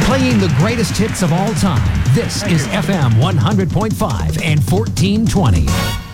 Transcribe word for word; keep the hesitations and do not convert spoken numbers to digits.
Playing the greatest hits of all time. This is F M one hundred point five and fourteen twenty.